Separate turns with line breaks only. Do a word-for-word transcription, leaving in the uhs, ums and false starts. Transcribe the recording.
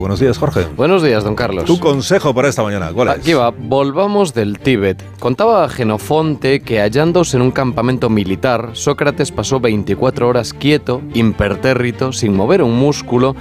Buenos días, Jorge.
Buenos días, don Carlos.
Tu consejo para esta mañana, ¿cuál es?
Aquí va, volvamos del Tíbet. Contaba Jenofonte que hallándose en un campamento militar, Sócrates pasó veinticuatro horas quieto, impertérrito, sin mover un músculo,